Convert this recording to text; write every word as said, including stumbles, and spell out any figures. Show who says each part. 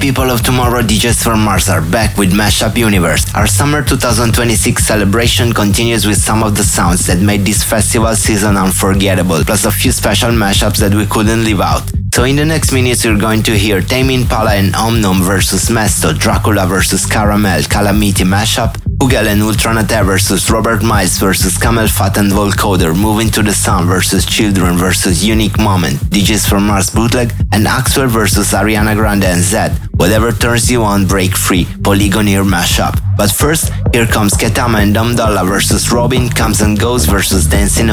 Speaker 1: people of tomorrow, D Js from Mars are back with Mashup Universe. Our summer twenty twenty-six celebration continues with some of the sounds that made this festival season unforgettable, plus a few special mashups that we couldn't leave out. So in the next minutes you're going to hear Tame Impala and Omnum versus Mesto, Dracula versus Caramel, Calamity mashup, Hugel and Ultranate versus Robert Miles versus Camel Fat and Volcoder, Moving to the Sun versus Children versus Unique Moment, D Js from Mars bootleg, and Axwell versus Ariana Grande and Zed, Whatever Turns You On, Break Free, Polygoneer mashup. But first, here comes Ketama and Dum Dolla versus Robin, Comes and Goes versus Dancing